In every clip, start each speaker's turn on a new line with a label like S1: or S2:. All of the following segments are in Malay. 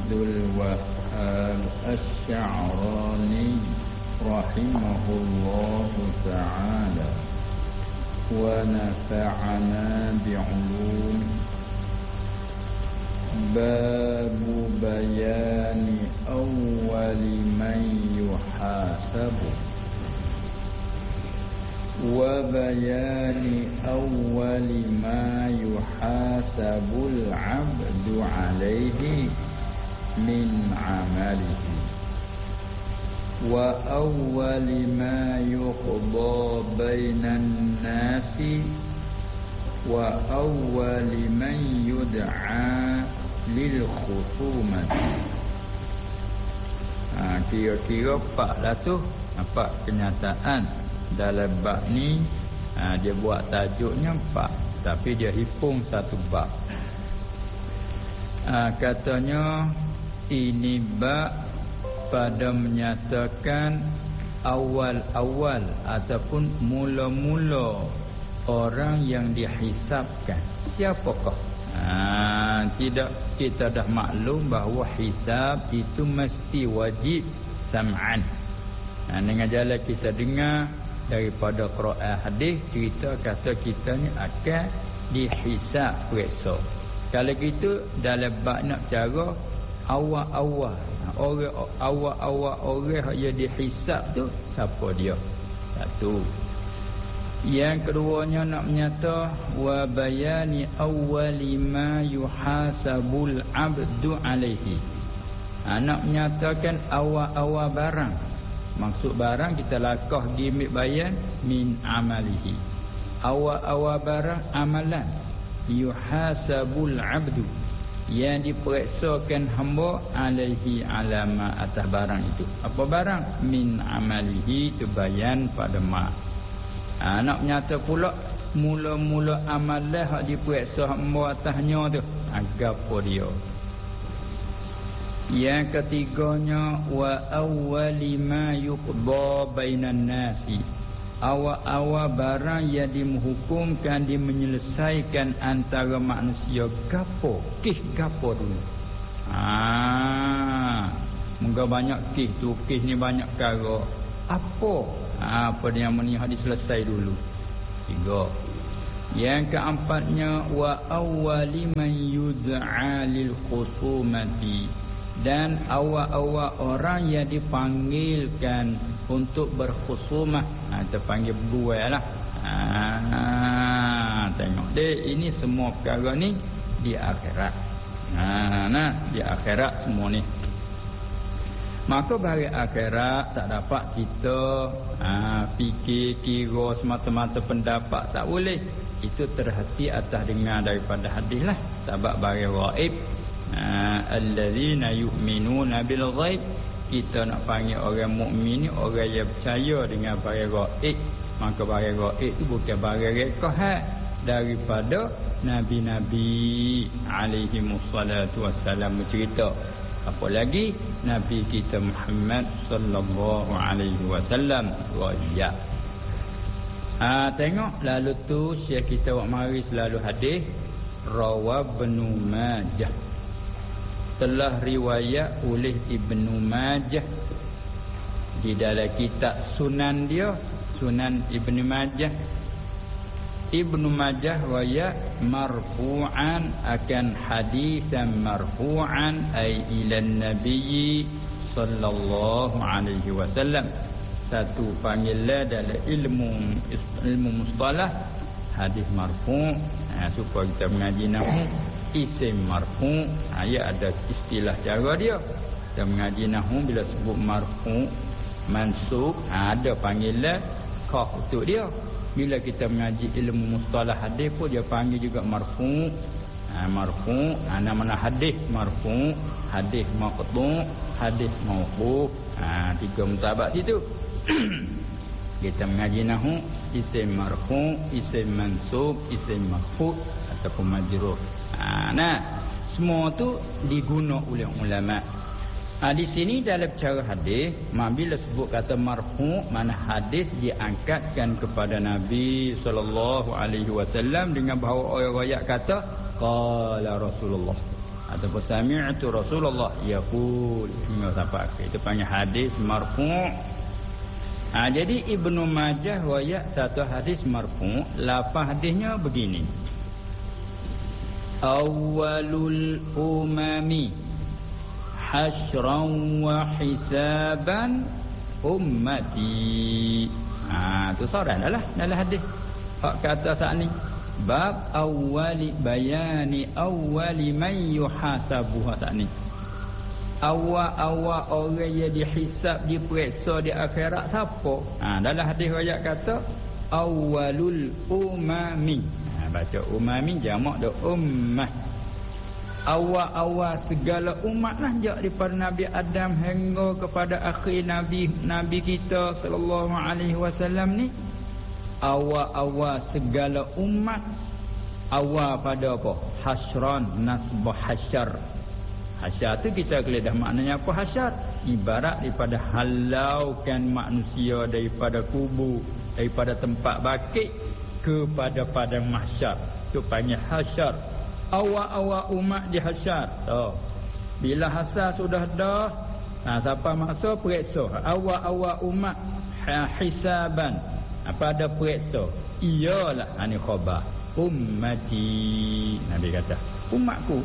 S1: Abdul Wahhab Asy-Sya'rani rahimahullahu ta'ala wa nafa'ana bi'ulum. Babu bayani awwali man yuhasabu wa bayani awwali ma yuhasabul 'abdu 'alaihi min 'amalihi wa awwali ma yuqda bainan nasi wa awwali man yud'a lil khusumati. Kira-kira pak dah tu apa kenyataan dalam bab ni. Dia buat tajuknya pak, tapi dia hipung satu bab. Katanya ini bab pada menyatakan awal-awal ataupun mula-mula orang yang dihisabkan. Siapakah? Tidak, kita dah maklum bahawa hisab itu mesti wajib sam'an. Dengan jalan kita dengar daripada Quran hadis, cerita kata kita ni akan dihisab periksa. Kalau gitu dalam bab nak cara awal-awal orang yang dihisab tu siapa dia? Satu. Yang keduanya nak menyata wa bayani awwali ma yuhasabul 'abdu 'alaihi. Nak menyatakan awal-awal barang. Maksud barang kita lakah gimik bayan min amalihi. Awal-awal barang amalan yuhasabul 'abdu yang diperiksakan hamba alaihi alama atas barang itu. Apa barang? Min amalihi, itu bayan pada ma. Nak menyata pula mula-mula amalan hak diperiksa hamba atasnya tu agapo dia. Yang ketiganya wa awwali ma yuqda bainan nasi. Awal-awal barang yang dihukumkan, dimenyelesaikan antara manusia gapo? Gapo dulu. Moga banyak tu, ni banyak perkara. Apa dia yang diselesai dulu. 3. Yang keempatnya wa awwali man yud'a lil khusumati. Dan awal-awal orang yang dipanggilkan untuk berkhusumah. Kita panggil berduel lah. Tengok deh, ini semua perkara ni di akhirat. Di akhirat semua ni. Maka bagi akhirat tak dapat kita fikir, kira semata-mata pendapat, tak boleh. Itu terhati atas dengar daripada hadis lah. Sebab bagi ghaib, allazina yu'minuna bil ghaib, kita nak panggil orang mukmin ni orang yang percaya dengan bagi ghaib. Maka bagi ghaib itu bukan bagi rekah daripada nabi-nabi alaihi wassalatu wassalam cerita. Apa lagi Nabi kita Muhammad sallallahu alaihi wasallam raya. Tengok lalu tu Syekh kita buat mari selalu hadis rawa Ibnu Majah. Telah riwayat oleh Ibnu Majah di dalam kitab Sunan dia, Sunan Ibnu Majah. Ibnu Majah riwayat marfu'an akan hadisan marfu'an ay ila Nabi sallallahu alaihi wasallam. Satu panggilan dalam ilmu mustalah hadis marfu'. Supaya kita mengaji nahwu isim marfu', ia ada istilah cara dia. Kita mengaji nahwu bila sebut marfu' mansub, ada panggilan kah untuk dia. Bila kita mengaji ilmu mustalah hadis pun dia panggil juga marfu'. Marfu' mana hadis marfu', hadis maqtu', hadis mauquf. 3 mutabak situ. Kita mengaji nahwu isim marfu', isim mansub, isim marfu' ataupun majrur. Semua tu diguna oleh ulama. Di sini dalam cara hadis, bila sebut kata marfu', mana hadis diangkatkan kepada Nabi sallallahu alaihi wasallam dengan bahawa orang riwayat kata qala Rasulullah. ataupun sami'tu Rasulullah yaqul sampai akhir. Itu panggil hadis marfu'. Jadi Ibnu Majah riwayat satu hadis marfu', lafaz hadisnya begini. Awwalul umami hasyran wa hisaban ummati. Tu sorang dalam hadis. Hak kata saat ni bab awwali bayani awwali man yuhasabu saat ni. Awal-awal orang yang dihisab, diperiksa di akhirat siapa? Dalam hadis riwayat kata awwalul umami. Baca umami jamak dah ummah. Awal-awal segala umat lah daripada Nabi Adam hingga kepada akhir Nabi kita sallallahu alaihi wasallam ni. Awal-awal segala umat, awal pada apa? Hasyran, nasbah hasyar. Hasyar tu kita geledah maknanya apa hasyar? Ibarat daripada halaukan manusia daripada kubur, daripada tempat bakit kepada padang mahsyar. Tu panggil hasyar. Awal-awal umat dihasyar. Bila hasyar sudah dah, siapa masa periksa. Awal-awal umat hisaban. Pada periksa. Iyalah ani khabar ummati. Nabi kata umatku.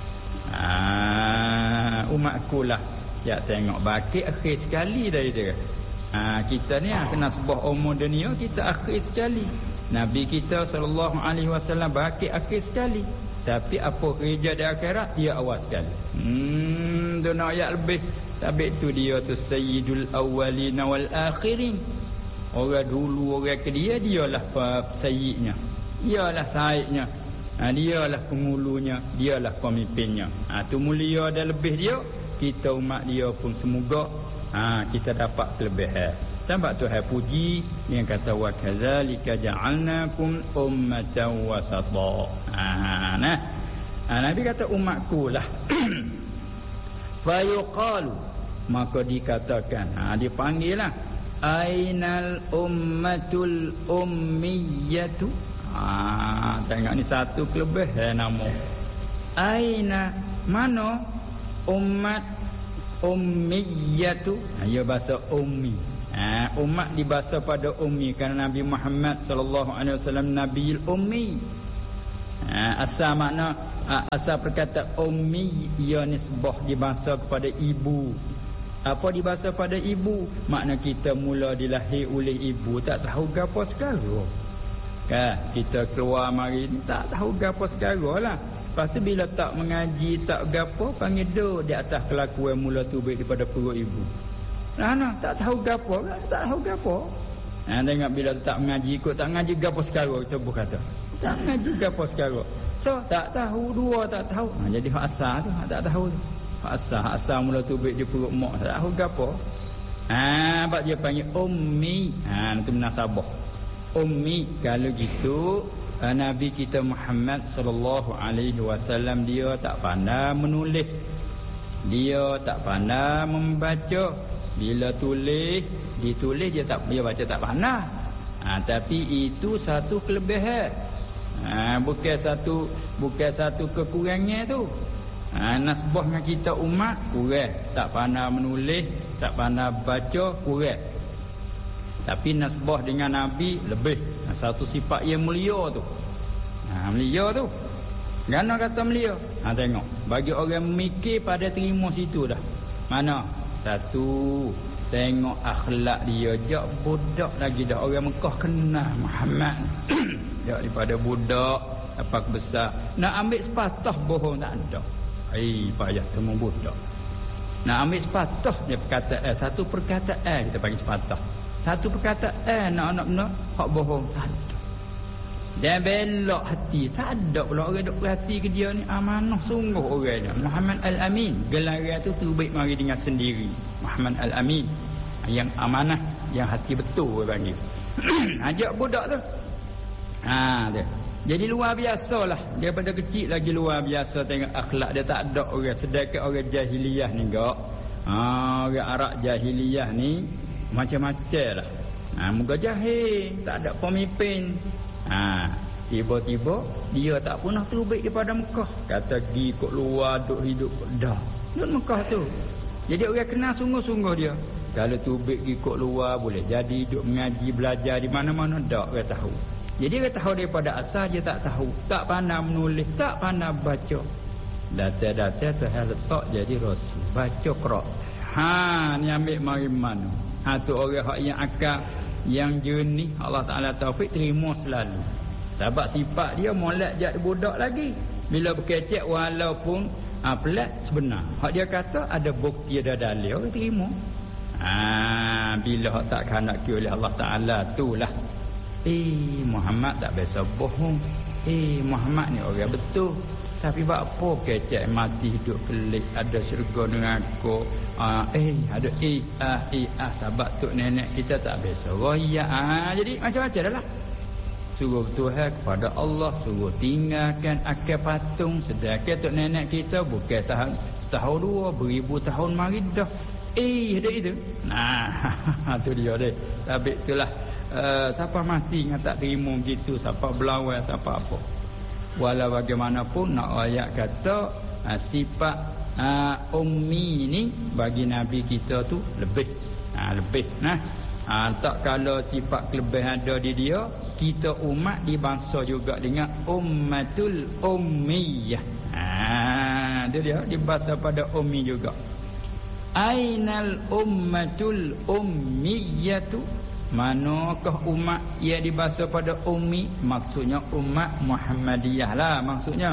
S1: Umatku lah. Ya tengok bakit akhir sekali dari dia. Kita ni kena sebuah umur dunia kita akhir sekali. Nabi kita sallallahu alaihi wasallam bakit akhir sekali. Tapi apa kerja di akhirat dia awal sekali. Tu nak ayat lebih. Tapi tu dia tu sayyidul awwalin wal akhirin. Orang dulu orang ke dialah sayyidnya. Dialah sayyidnya. Dialah pengulunya, dialah pemimpinnya. Tu mulia dan lebih dia. Kita umat dia pun semoga kita dapat kelebihan. Sebab Tuhan puji yang kata wa kadzalika ja'alnakum ummatan wasata. Nabi kata umatku lah. Fa yuqalu, maka dikatakan, dipanggil lah, ainal ummatul ummiyatu. Tengok ni satu kelebihan nama. Aina, mana umat ummiyatu. Ya bahasa ummi. Umat dibahasa pada ummi kerana Nabi Muhammad sallallahu alaihi wasallam Nabiul Ummi. Asal makna asal perkataan ummi ia nisbah dibahasa kepada ibu. Apa dibahasa pada ibu? Makna kita mula dilahir oleh ibu tak tahu gapo sekarang. Kita keluar mari ni tak tahu gapo sekarang lah. Lepas tu bila tak mengaji tak gapo panggil duduk di atas kelakuan mula tubik daripada perut ibu. Tak tahu gapo, tak tahu gapo. Tengok bila tak mengaji ikut tak mengaji gapo sekarang coba kata. Tak mengaji gapo sekarang. So tak tahu dua tak tahu. Jadi hak asal tu tak tahu tu. Hak asal mula tubik di perut mak tak tahu gapo. Sebab dia panggil ummi. Itu munasabah. Ummi kalau gitu Nabi kita Muhammad sallallahu alaihi wasallam dia tak pandai menulis. Dia tak pandai membaca. Bila ditulis dia baca tak pandai. Tapi itu satu kelebihan. Bukan satu kekurangan tu. Nasbahnya kita umat kurang, tak pandai menulis, tak pandai baca kurang. Tapi nasbah dengan Nabi lebih. Satu sifat yang mulia tu. Mulia tu. Kerana kata mulia. Tengok. Bagi orang memikir pada terima situ dah. Mana? Satu. Tengok akhlak dia. Jak budak lagi dah. Orang Mekah kenal Muhammad. Jak daripada budak. Sampai besar. Nak ambil sepatah bohong tak ada. Payah semua budak. Nak ambil sepatah dia perkataan. Satu perkataan kita panggil sepatah. Satu perkataan nak benar hak bohong tak ada. Dia belok hati tak ada pula orang duk perhati ke dia ni amanah sungguh orangnya. Muhammad Al-Amin gelaran tu terbaik mari dengan sendiri. Muhammad Al-Amin yang amanah, yang hati betul orang panggil. Ajak budak tu. Dia. Jadi luar biasalah. Daripada kecil lagi luar biasa tengok akhlak dia tak ada orang sedekah orang jahiliyah ni gak. Orang Arab jahiliyah ni macam-macam lah. Muka jahil, tak ada pemimpin. Tiba-tiba dia tak pernah terbit daripada Mekah. Kata pergi kot luar duk hidup dah. Duk Mekah tu. Jadi orang kenal sungguh-sungguh dia. Kalau terbit pergi kot luar boleh jadi duk mengaji belajar di mana-mana dak orang tahu. Jadi orang tahu daripada asal dia tak tahu. Tak pandai menulis, tak pandai baca. Data-data Tuhan letak jadi rasul. Baca Quran. Ni ambil mari mana. Tu orang hak yang akal, yang jernih, Allah Taala taufik terima selalu. Sebab sifat dia molek jadi budak lagi. Bila berkecek walaupun pelat sebenar. Hak dia kata ada bukti, ada dalil, orang terima. Bila hak tak kanak oleh Allah Taala itulah. Muhammad tak biasa bohong. Muhammad ni orang betul. Tapi buat apa kecek mati hidup pelik, ada syurga dengan aku. Ada sebab tok nenek kita tak biasa royak. Jadi macam-macam dah lah. Suruh Tuhan kepada Allah, suruh tinggalkan akal patung. Sedangkan tok nenek kita bukan setahun dua, beribu tahun mari dah. Ada itu. Tu dia deh. Tapi itulah siapa mati yang tak terima gitu, siapa berlawan, siapa apa. Walau bagaimanapun nak ayat kata sifat ummi ni bagi Nabi kita tu lebih. Lebih. Tak kalau sifat kelebihan ada di dia, kita umat dibangsa juga dengan ummatul ummiyah. Dia dibangsa pada ummi juga. Ainal ummatul ummiyatu, manakah umat yang dibahasa pada ummi? Maksudnya umat Muhammadiyah lah maksudnya.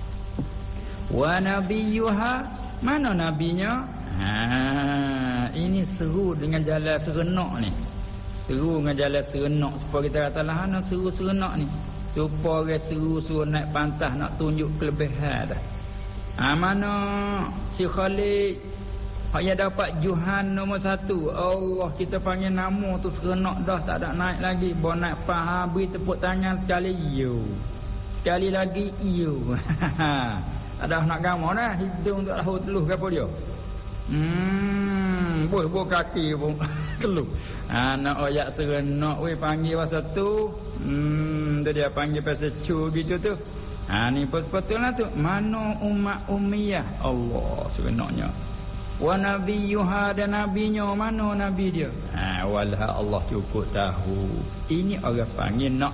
S1: Wa nabiyuha, mana nabinya? Ini seru dengan jalan serenak ni. Seru dengan jalan serenak. Supaya kita kata lah seru serenak ni. Supaya orang seru naik pantas nak tunjuk kelebihan dah. Mana si Khalid yang dapat Juhan nombor 1. Allah kita panggil nama tu serenak dah, tak ada naik lagi. Bawa naik faham, beri tepuk tangan sekali, you. Sekali lagi, you. Tak ada nak gambar dah. Hidung tak tahu teluh ke apa dia. Buh kaki pun teluh. Nak oyak serenak we panggil pasal tu. Tu dia panggil pasal cu gitu tu. Ni betul lah tu. Mana umat ummiyah? Allah sebenarnya. Wa nabiyuha, dan nabinya, mana nabi dia? Walha Allah cukup tahu. Ini orang panggil nak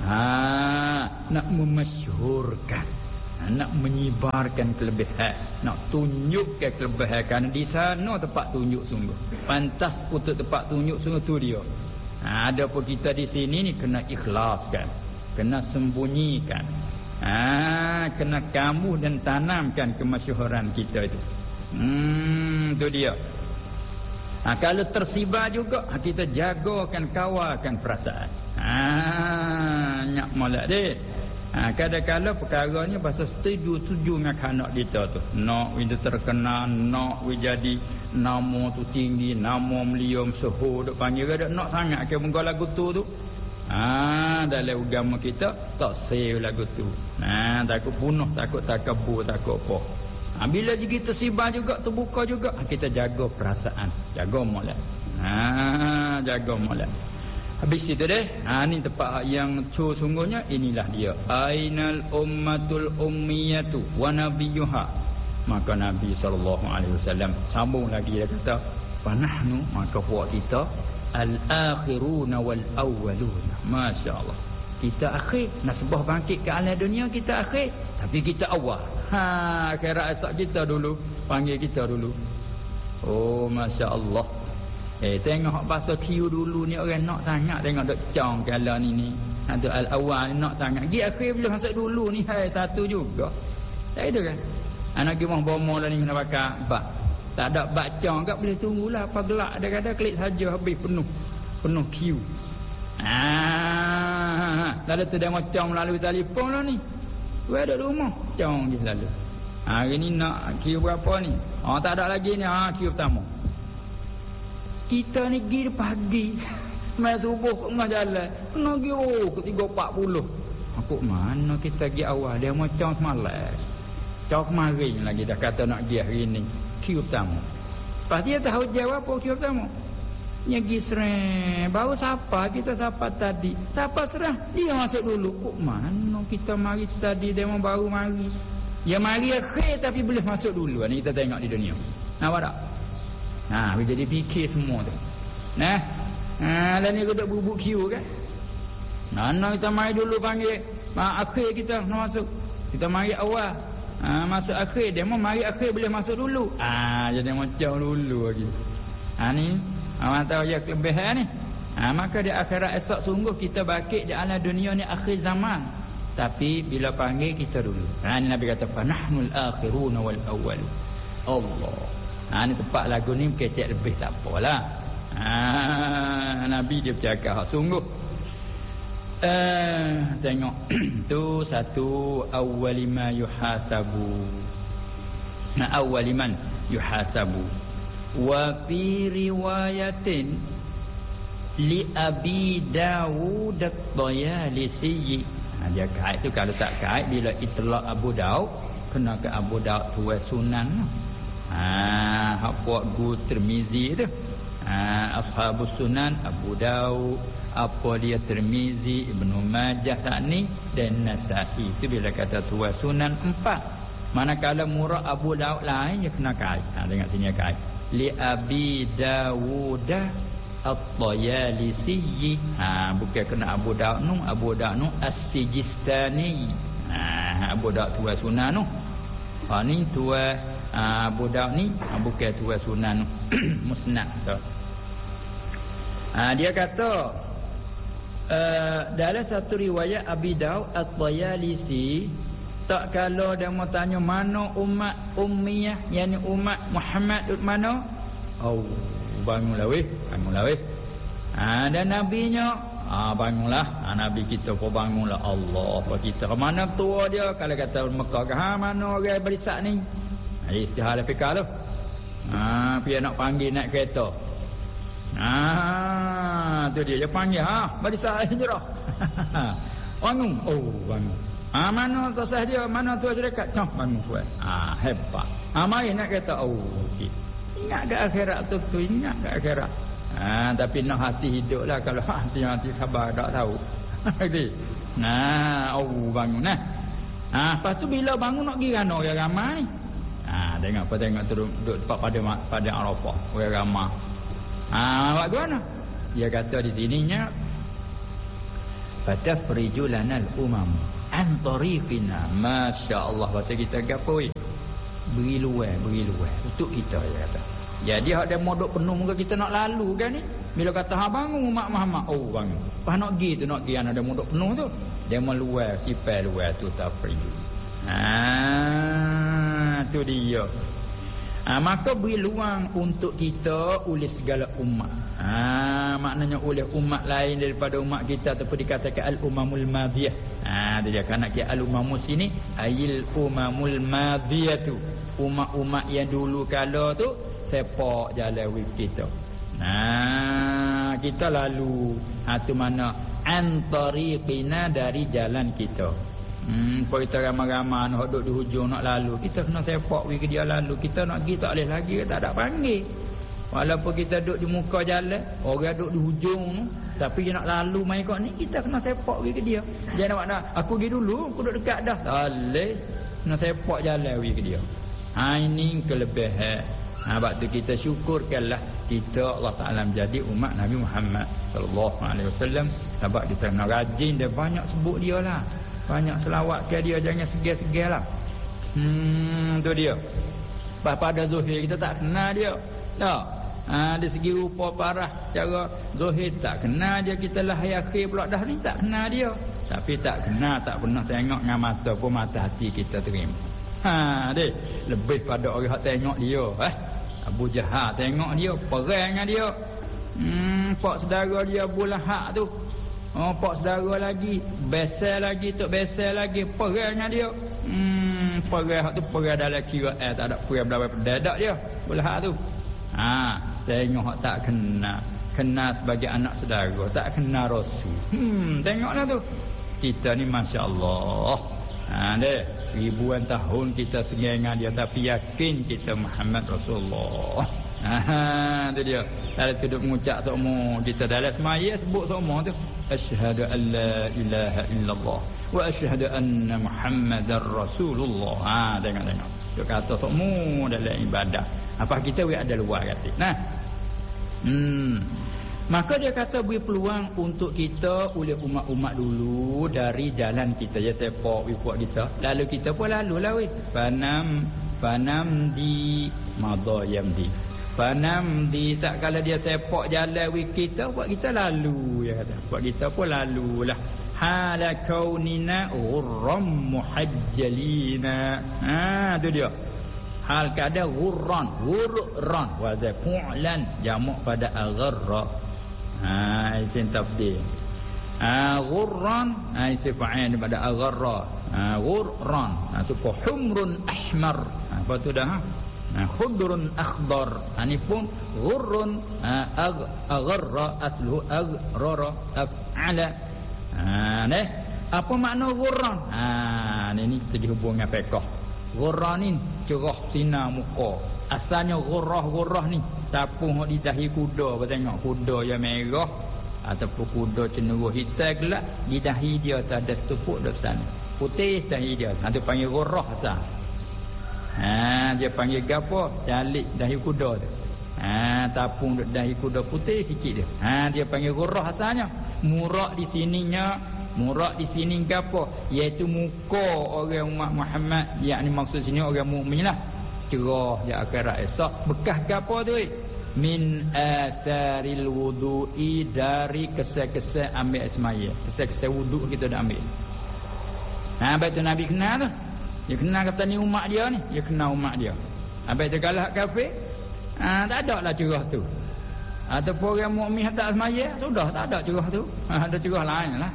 S1: memasyhurkan, nak menyebarkan kelebihan, nak tunjukkan kelebihan. Kerana di sana tempat tunjuk sungguh. Pantas untuk tempat tunjuk sungguh tu dia. Adapun kita di sini ni kena ikhlaskan, kena sembunyikan. Kena kamu dan tanamkan kemasyhuran kita itu. Tu dia. Kalau tersibar juga kita jagakan, kawalkan perasaan. Nyak molek deh. Kadang-kadang perkara ni pasal setuju dengan kanak kita tu. Nak we terkenal, nak we jadi nama tu tinggi, nama melium suhu duk panggil ke nak sangat ke muka lagu tu. Dalam agama kita tak save lagu tu. Takut bunuh, takut takabur, takut apa. Bila kita sibah juga, terbuka juga, kita jaga perasaan, jaga molek. Jaga molek. Habis itu deh. Ni tempat yang sungguhnya inilah dia. Ainal ummatul ummiyatu wa nabiyuha. Maka Nabi SAW sambung lagi dia kata, panahnu, maka buat kita al-akhiruna wal-awwaluna. Masya-Allah. Kita akhir, nasbah bangkit ke alam dunia kita akhir, tapi kita awal. Akhirat esok kita dulu, panggil kita dulu. Oh masya-Allah. Tengok bahasa Q dulu ni orang nak sangat tengok dok cong kala ni. Ada al-awwal nak sangat. Gi akhir bila masuk dulu ni satu juga. Tak itu kan? Anak gimah bomo lah ni nak pakai bak. Tak ada bak cong kat boleh tunggulah apa gelak ada-ada klik saja habis penuh Q. Lalu tu dia macam melalui telefon lah ni. Tu ada rumah cong je lalu. Hari ni nak Q berapa ni? Tak ada lagi ni. Q pertama. Kita ni pergi pagi. Main subuh kat tengah jalan. Kena pergi ke 3.40. Aku mana kita pergi awal. Dia macam semalam. Cok kemarin lagi dah kata nak pergi hari ni. Q pertama. Lepas dia tahu jawab apa Q pertama. Nyegi serang. Baru siapa kita siapa tadi? Siapa serang? Dia masuk dulu. Kok mana kita mari tadi demo baru mari. Ya mari akhir tapi boleh masuk dulu. Ni kita tengok di dunia. Nampak tak? Kita jadi fikir semua tu. Dan ni kita bubuk kiu kan. Kita mari dulu panggil. Akhir kita nak masuk. Kita mari awal. Masuk akhir. Demo mari akhir boleh masuk dulu. Jadi macam dulu lagi. Ni tahu ya kelebihan ni. Maka di akhirat esok sungguh kita bakit di alam dunia ni akhir zaman. Tapi bila panggil kita dulu. Ni Nabi kata fanahnul akhiruna wal awwal. Allah. Ni tempat lagu ni kecek lebih tak apalah. Nabi dia bercakap sungguh. Tengok tu satu awwalima yuhasabu. Awwaliman yuhasabu. Wa fi riwayatin li Abi Dawud at-Tayalisi. Dia kait tu kalau tak kait bila itlaq Abu Daud kena ke Abu Daud tuai sunan. Hak buat Gu Tirmizi tu. Ashabus Sunan Abu Daud, apa dia Tirmizi, Ibnu Majah tak ni dan Nasa'i. Tu bila kata tuai sunan 4. Manakala murad Abu Daud lain dia kena kait. Tengok sini kait. Li Abi Dawud at-Tayalisi. Bukan kena Abu Daud nu As-Sijistani. Abu Daud tuai sunan nu. Ni tuai Abu Daud ni bukan tuai sunan musnad tu. Dia kata dalam satu riwayat Abi Daud at-Tayalisi, tak kalau dia mau tanya mana umat ummiyah, yakni umat Muhammad duduk mana? Bangunlah weh. Dan nabinya bangunlah. Nabi kita pun bangunlah. Allah apa kita ke mana tua dia kalau kata Mekah ke mana orang berisak ni. Istihara fikar tu. Dia nak panggil naik kereta. Tu dia panggil berisak hijrah. Bangun. Bangun. Mana tasah dia, mana tu dekat. Bangun kuat. Hebat. Mari nak kata okey. Ingat ke akhirat tu ingat ke akhirat. Tapi nak hati hidup lah. Kalau hati sabar tak tahu. Bangun lepas tu bila bangun nak pergi rana orang ramai ni. Tengok tu duduk tepat pada Arafah orang ramai. Buat mana? Dia kata di sininya fatafriju lanal umam an tariqina. Masya-Allah bahasa kita gapo beri luar untuk kita dia kata. Jadi hak dia modok penuh muka kita nak lalu kan ni. Bila kata bangun mak Muhammad bangun. Pas nak pergi ada modok penuh tu. Dia meluar sifat luar tu tafriju. Tu dia. Maka beri luang untuk kita oleh segala umat. Maknanya oleh umat lain daripada umat kita ataupun dikatakan al-umamul madiyah. Dia kan nak kira al-umamus sini ayil umamul madiyah tu. Umat-umat yang dulu kala tu sepak jalan with kita. Kita lalu tu mana antariqina dari jalan kita. Kalau kita ramai-ramai nak duduk di hujung nak lalu, kita kena sepak pergi dia lalu. Kita nak pergi tak boleh lagi, tak ada panggil. Walaupun kita duduk di muka jalan, orang duduk di hujung tu, tapi dia nak lalu main kat ni, kita kena sepak pergi dia. Jangan nak aku pergi dulu, aku duduk dekat dah. Tak boleh. Kena sepak jalan pergi dia. Ini kelebihan. Sebab tu kita syukurkanlah kita Allah Ta'ala menjadi umat Nabi Muhammad sallallahu alaihi wasallam. Sebab kita nak rajin dia banyak sebut dia lah. Banyak selawat ke dia, jangan segar-segar lah. Tu dia. Pada Zuhir kita tak kenal dia. Tak. Dari segi rupa parah, cara Zuhir tak kenal dia. Kita lah akhir pula dah ni tak kenal dia. Tapi tak kenal, tak pernah tengok dengan mata pun mata hati kita terima. Lebih pada orang yang tengok dia. Abu Jahal tengok dia, perang dengan dia. Pak saudara dia Abu Lahab tu. Pak saudara lagi, besar lagi, tok besar lagi, perang dengan dia. Perang tu perang dalam kira tak ada perang berapa pedadak dia. Abu Lahab tu. Tengok hak tak kenal sebagai anak saudara, tak kenal Rasul. Tengoklah tu. Kita ni masya-Allah Deh, ribuan tahun kita sengengan dia tapi yakin kita Muhammad Rasulullah. Tu dia. Kalau tu duk mengucap semua kita dalam semaya sebut semua tu asyhadu an la ilaha illallah wa asyhadu anna Muhammadar Rasulullah. Tengok. Dia kata semua dalam ibadah. Apa kita ada luar kata. Nah. Maka dia kata beri peluang untuk kita oleh umat-umat dulu dari jalan kita ya sepak ikut kita. Lalu kita pun lalulah weh. Fanam di madayam di. Fanam di tak kala dia sepak jalan weh kita buat kita lalu ya kata. Buat kita pun lalulah. Hala kaunina ghurram muhajjalina. Tu dia. Hal kada ghurran wazai fu'lan jamak pada agharra. Isim tafdil. Ghurran isim fa'il pada agharra. Ghurran tu humrun ahmar. Apa tu dah? Khudrun akhdar. Ini pun ghurrun agharra asluhu aghrara af'ala. Neh apa makna ghurran? Ini segi hubung dengan fiqh. Ghurran ni cerah sinar muka. Asalnya ghurrah ni tapung di dahi kuda. Kau tengok kuda yang merah ataupun kuda cenderung hitam gelap, di dahi dia tak ada tepuk di sana. Putih dahi dia. Itu panggil ghurrah asal. Dia panggil gapo? Calik dahi kuda tu. Tapung di dahi kuda putih sikit dia. Dia panggil ghurrah asalnya. Murak di sini gapo? Iaitu muka orang umat Muhammad, yakni maksud sini orang mukmin lah. Cerah di akhirat esok. Bekas gapo tu? Min atharil wudu'i, dari kesan-kesan ambil semaya. Kesan-kesan wuduk kita dah ambil. Habis tu Nabi kenal tu. Dia kenal kata ni umat dia ni. Dia kenal umat dia. Habis tu kalau kafir, tak ada lah cerah tu. Ataupun orang mukmin tak semaya, sudah tak ada cerah tu. Ada cerah lain lah.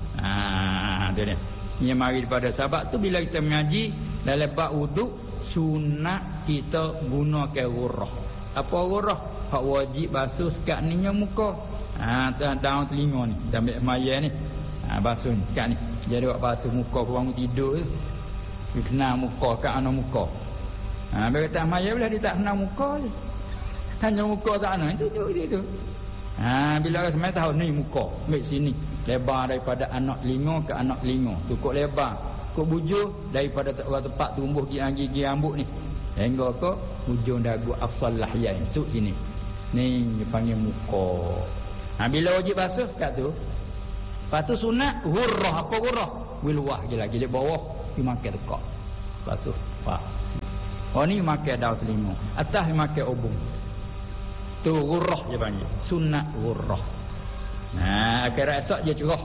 S1: Tu dia. Yang mari daripada sahabat tu bila kita mengaji dalam bab wuduk, sunat kita gunakan ghurrah. Apa ghurrah? Hak wajib basuh sekat ni yang muka. Daun telinga ni, ambil maya ni. Basuh ni sekat ni. Jadi buat basuh muka bangun tidur tu. Dia kenal muka kat ana muka. Bila kata maya bila dia tak kenal muka je. Hanya muka tak ana itu tu. Bila orang semai tahu ni muka, ambil sini. Lebar daripada anak telinga ke anak telinga. Cukup lebar. Kok bujur daripada tempat tumbuh gigi rambut ni hingga ke hujung dagu afsal lahyain suk sini ni dipanggil muka. Bila wajib basuh kat tu, lepas tu sunat ghurrah. Apa ghurrah? Wiluah lagi di bawah dimakan tekak basuh pak. Ni makan daun telinga, atas makan ubung. Tu ghurrah dia panggil, sunat ghurrah. Akhirat esok dia cerah.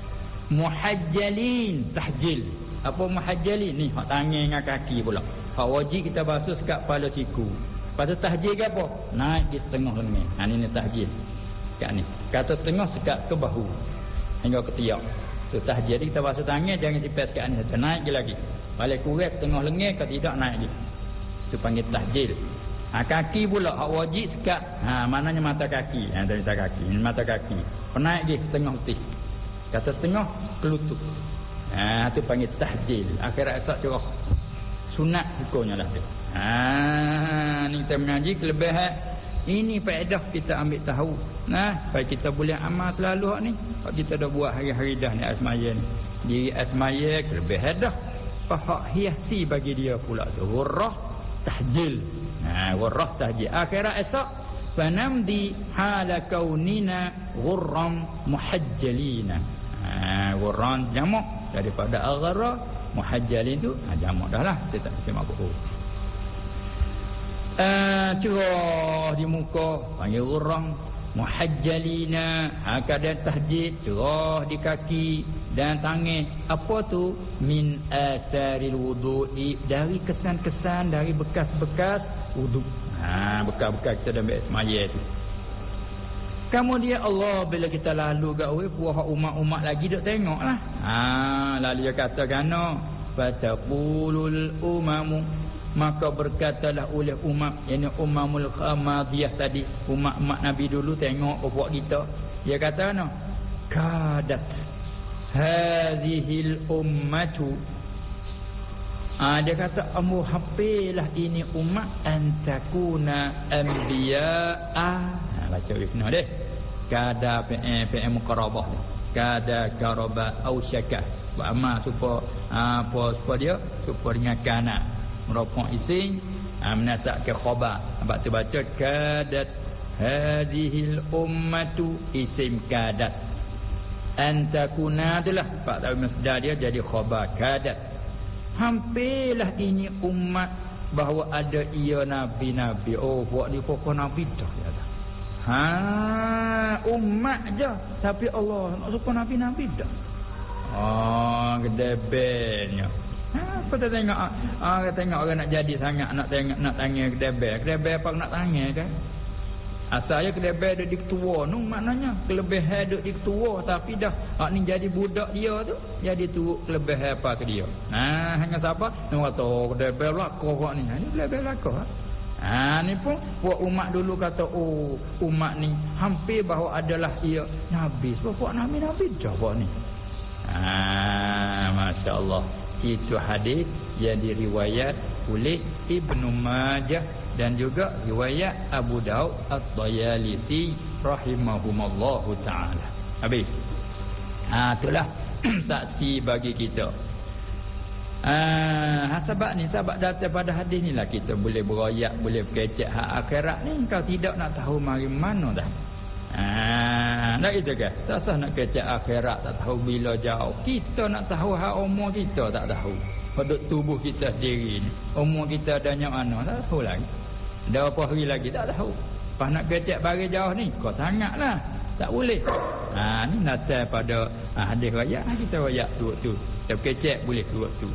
S1: Muhajjalin, tahjil. Apa muhajjalin ni? Hak tangan dengan kaki pula. Hak wajib kita basuh sekat kepala siku. Lepas tu tahjil ke apa? Naik di setengah lengan. Ini tahjil. Kat ni. Kata setengah sekat ke bahu hingga ke tiak. Tu tahjil. Jadi kita basuh tangan jangan sipas kat ni. Naik je lagi. Balik kurang setengah lengan ke tidak naik je. Itu panggil tahjil. Kaki pula hak wajib sekat. Mananya mata kaki. Dari kaki. Ini mata kaki. Naik je setengah putih. Kata setengah kelutut. Itu panggil tahjil. Akhirat esok cerah. Sunat hukumnya lah tu. Ni kita mengaji kelebihan. Ini faedah kita ambil tahu. Supaya kita boleh amal selalu ni. Kalau kita dah buat hari-hari dah ni asmaya ni. Diri asmaya kelebihan dah. Hak hiasi bagi dia pula tu. Ghurrah tahjil. Ghurrah tahjil. Akhirat esok. Fanamdi hala kaunina ghurram muhajjalina. Ghurran jamak daripada agharra, muhajjalin tu jamak dah lah. Kita tak bisa makuk. Cerah di muka panggil ghurran, muhajjalina. Kadang tahjid cerah di kaki dan tangan. Apa tu? Min atharil wudu'i, dari kesan-kesan, dari bekas-bekas wuduk. Bekas-bekas kita dah ambil semaya tu. Kemudian Allah bila kita lalu kat puah umat-umat lagi duk tengoklah. Lalu dia kata kana fataqulul umamu, maka berkatalah oleh umat, yakni umamul khamadiyah tadi, umat-umat Nabi dulu tengok puak kita. Dia kata kana kadat hadhil ummatu Dia kata amru hafilah ini umat antakuna anbiya'a. Baca Ibnu deh. Kada PM muqarabah. Kada qaraba au syaka. Wa amma supaya dia supaya dengan kana. Merupakan isim menasak ke khabar. Sebab tu baca kadat hadhil ummatu isim kadat. Antakuna itulah pak tahu masdar dia jadi khabar kadat. Hampirlah ini umat bahawa ada ia nabi-nabi. Oh, buat ni pokok nabi dah. Umat je. Tapi Allah nak suka nabi-nabi dah. Kedebelnya. Apa tak tengok? Tengok orang nak jadi sangat nak tanya kedebel. Kedebel apa nak tanya kan? Asalnya kedebel duduk tua tu maknanya kelebihan duduk tua tapi dah ni jadi budak dia tu jadi tu kelebihan apa ke dia. Hanya siapa nak kata kedebel lakoh ni. Ni kedebel lakoh. Ni pun buat umat dulu kata umat ni hampir bahawa adalah ia nabi. Sebab buat nabi-nabi dah buat ni. Masya-Allah. Itu hadis yang diriwayat oleh Ibnu Majah dan juga riwayat Abu Daud At-Tayalisi rahimahumallahu taala. Habis. Itulah saksi bagi kita. Sebab datang pada hadis ni lah kita boleh beroyak, boleh berkecek hak akhirat ni. Kau tidak nak tahu mari mana dah. Nak kita kan? Tak sah nak kecek akhirat, tak tahu bila jauh. Kita nak tahu hak umur kita tak tahu. Pada tubuh kita sendiri ni. Umur kita adanya mana tak tahu lagi. Dah berapa hari lagi tak tahu. Pas nak kecek bagi jauh ni kau sangatlah. Tak boleh. Ni datang pada hadis rakyat kita rakyat tu. Kita kecek boleh tu.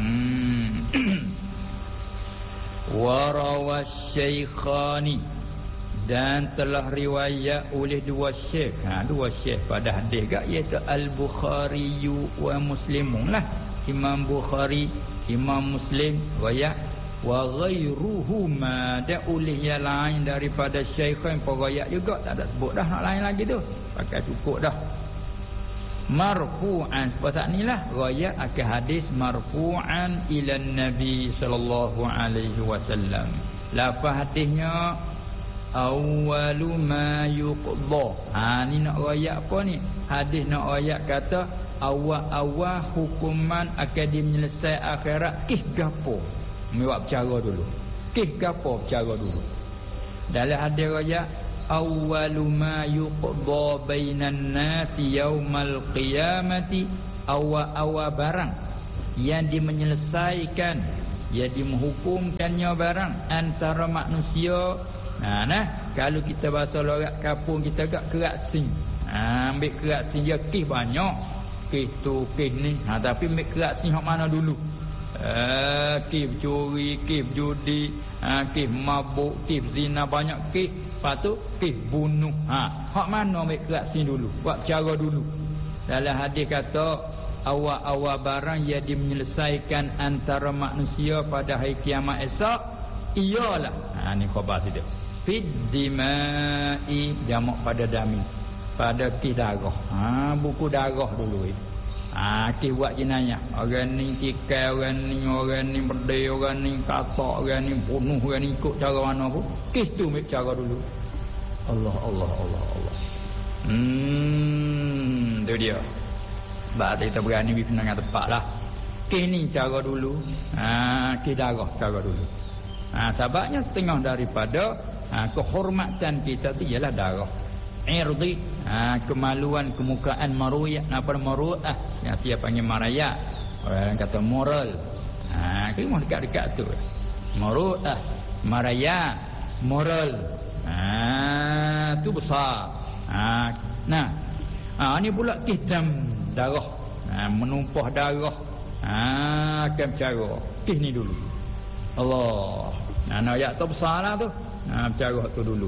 S1: Warawas syaikhani dan telah riwayat oleh dua syekh. Dua syekh pada hadis gak iaitu Al-Bukhari wa Muslimun lah. Imam Bukhari, Imam Muslim riwayat wa ghairuhuma da oleh yang lain daripada syaikhain riwayat juga tak ada sebut dah nak lain lagi tu. Pakai cukup dah. Marfu'an sebab ni lah riwayat akan hadis marfu'an ila Nabi sallallahu alaihi wasallam. Lafaz hadisnya awwalu ma yuqda. Ni nak royak apa ni? Hadis nak royak kata awal-awal hukuman akan dimenyelesai akhirat kih gapo. Mewak bercara dulu. Kih gapo bercara dulu. Dalam hadis royak awwalu ma yuqda bainan nasi yaumal qiyamati awal-awal barang yang dimenyelesaikan yang dihukumkannya barang antara manusia. Kalau kita bahasa lorat kampung kita agak kerak sing. Ambil kerak sing dia kih banyak. Kih tu, kih ni. Tapi ambil kerak sing hak mana dulu? Kih curi, kih judi, kih mabuk, kih zina banyak kih. Lepas tu kih bunuh. Hak mana ambil kerak sing dulu? Buat cara dulu. Dalam hadis kata awal-awal barang yang dimenyelesaikan antara manusia pada hari kiamat esok ialah ni khabar dia. Fid dimai jamak pada dami. Pada kih darah. Buku darah dulu ni. Kih buat jenayah. Orang ni tikai, orang ni berdaya, orang ni katak, orang ni bunuh, orang ni ikut cara mana pun. Kih tu ambil cara dulu. Allah. Tu dia. Sebab kita berani pergi dengan tepat lah. Kih ni cara dulu. Kih darah cara dulu. Sebabnya setengah daripada kehormatan kita tu ialah darah. Irdi, kemaluan, kemukaan, maruyah. Apa maru'ah? Yang siapa panggil marayat. Orang kata moral. Kena dekat-dekat tu. Maru'ah, marayat, moral. Tu besar. Ni pula kisam darah. Menumpah darah. Akan cara. Kis ni dulu. Allah. Ayat tu besar lah tu. Bercara tu dulu.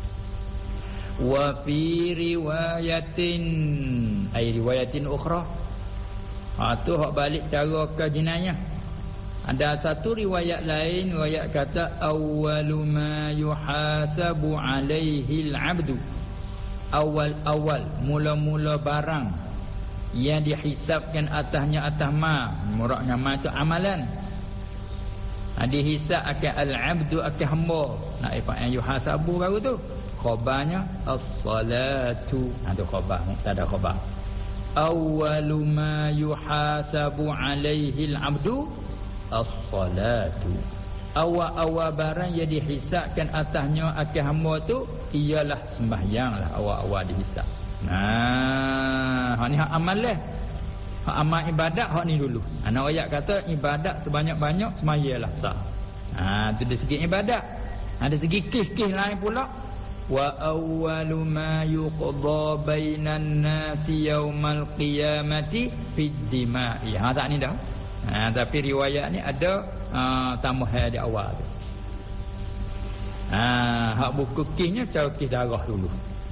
S1: Wa fi riwayatin riwayatin ukhra. Tu hak balik cara ke jenayah. Ada satu riwayat lain, riwayat kata awwalu ma yuhasabu alaihi al-'abdu. Awal-awal mula-mula barang yang dihisabkan atasnya atas ma. Muraknya ma itu amalan. Dihisab akan al-abdu akan hamba. Nak ifat yang yuhasabu baru tu. Khabarnya as-salatu. Tu khabar, mubtada khabar. Awwalu ma yuhasabu alaihi al-abdu as-salatu. Awal-awal barang yang dihisabkan atasnya akan hamba tu ialah sembahyang lah, awal-awal dihisab. Hak ni hak amal lah. Hak amal ibadat hak ni dulu. Anak ayat kata ibadat sebanyak-banyak sembahyanglah sah. Tu dari segi ibadat. Ada segi kih-kih lain pula. Wa awwalu ma yuqda bainan nasi yaumal qiyamati fid dima'i. Tak ni dah. Tapi riwayat ni ada tambahan di awal tu. Hak buku kisnya cara kis darah dulu.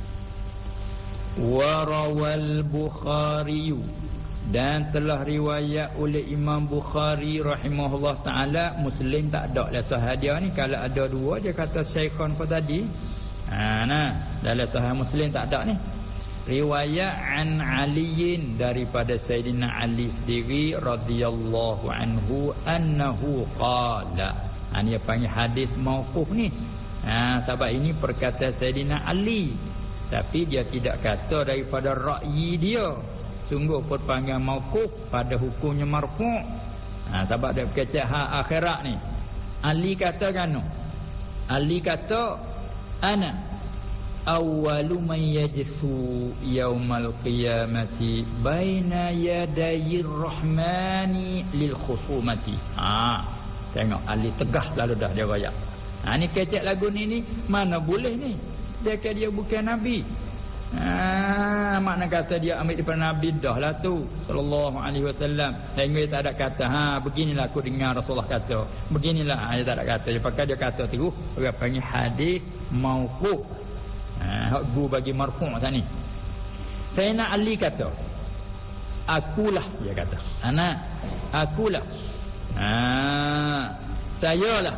S1: Wa rawal Bukhari, dan telah riwayat oleh Imam Bukhari rahimahullah taala. Muslim tak ada lah sahih dia ni. Kalau ada dua dia kata syaikhan apa tadi. Dalam sahih Muslim tak ada ni. Riwayat an Aliin, daripada Sayyidina Ali sendiri radhiyallahu anhu annahu qala. Dia panggil hadis mauquf ni. Sebab ini perkataan Sayyidina Ali, tapi dia tidak kata daripada ra'yi dia. Sungguh perpanggil mauquf pada hukumnya marfu'. Sebab dia berkecek hak akhirat ni. Ali kata kan? Ali kata ana awwalu man yajsu yaumal qiyamati baina yadayir rahmani lil khusumati. Tengok Ali tegah lalu dah dia royak. Ni kecek lagu ni mana boleh ni. Dia bukan nabi. Makna kata dia ambil daripada Nabi dah lah tu sallallahu alaihi wasallam. Sehingga dia tak ada kata beginilah aku dengar Rasulullah kata, beginilah. Dia tak ada kata. Dia pakai dia kata terus. Orang panggil hadis mauquf. Hak guru bagi marfu' macam ni. Sayyidina Ali kata, akulah, dia kata. Akulah. Sayalah.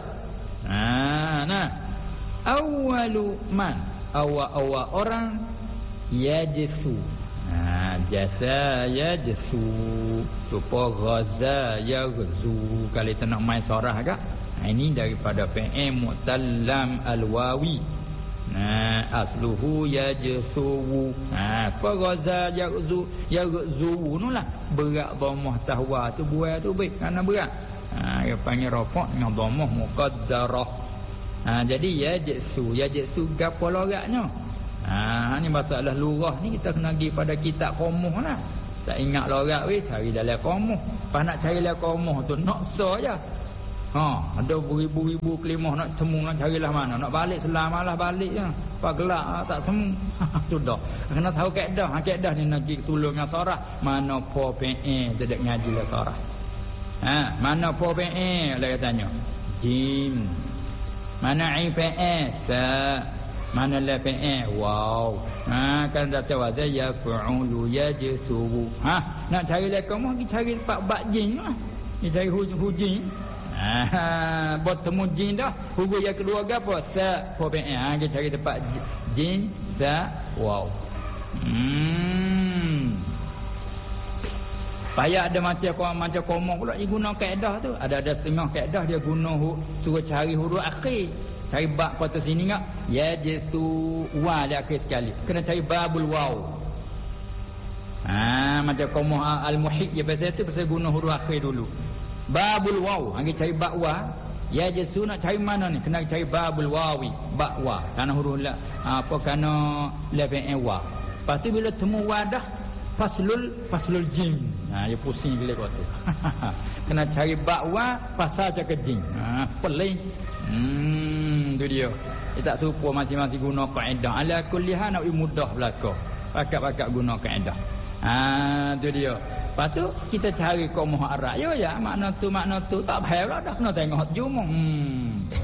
S1: Awwalu man, awal orang yajsu. Jasa yajsu. Tupa ghaza yaghzu. Kalau kita nak main sorah agak. Ini daripada fi'il mutallam al-wawi. Asluhu yajsu. Apa ghaza yaghzu? Yaghzu nulah berat dhammah tahwa tu buai tu baik kerana berat. Dia panggil rafa' dengan dhammah muqaddarah. Jadi yajsu gapo logatnya? Ni masalah lurah ni kita kena pergi pada kitab qamuh lah. Tak ingat logat weh, cari dalam qamuh. Pas nak cari dalam qamuh tu naksa je. Ada beribu-ribu kelimah nak temu, nak carilah mana. Nak balik selamalah balik je. Pak gelak tak temu. Sudah. Kena tahu kaedah. Kaedah ni nak tolong dengan sarah. Mana po PE tidak ngaji lah sarah. Mana po PE lah katanya. Jim. Mana IPE sa. Mana la PE waw. Kan data wazah yaf'ulu yajsu. Nak cari lah kamu pergi cari pak bak jin lah. Ni cari hujin. Bertemu jin dah. Huruf yang kedua ke apa? Sa. Kita cari tempat jin. Sa. Wow. Payah ada macam komong pula dia guna kaedah tu. Ada setengah kaedah dia guna suruh cari huruf akhir. Cari bab pada sini enggak? Ya jitu wa di akhir sekali. Kena cari babul waw. Macam komong al-muhit je pasal tu pasal guna huruf akhir dulu. Babul waw, kita cari bak wa. Ya jesu nak cari mana ni? Kena cari babul wawi, bak wa. Karena huruf la kerana level wa. Lepas tu bila temu wa dah faslul jim. Dia pusing gila kau tu. Kena cari bak wa pasal cakap jim. Pelik. Tu dia. Dia tak serupa masing-masing guna kaedah. Ala kulli hal nak mudah belaka. Pakat-pakat guna kaedah. Tu dia. Lepas tu kita cari kaum Arab. Ya makna tu tak faham lah dah kena tengok jumlah.